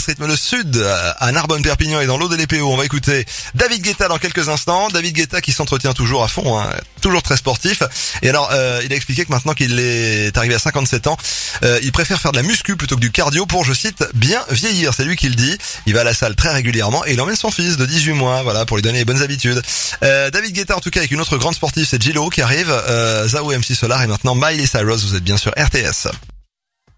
rythme le sud, à Narbonne-Perpignan et dans l'eau de l'Épéo. On va écouter David Guetta dans quelques instants. David Guetta qui s'entretient toujours à fond, hein, toujours très sportif. Et alors, il a expliqué que maintenant qu'il est arrivé à 57 ans, il préfère faire de la muscu plutôt que du cardio pour, je cite, bien vieillir. C'est lui qui le dit. Il va à la salle très régulièrement et il emmène son fils de 18 mois, voilà, pour lui donner les bonnes habitudes. David Guetta en tout cas avec une autre grande sportive, c'est J-Lo qui arrive, Zao, MC Solar et maintenant Miley Cyrus. Vous êtes bien sûr RTS.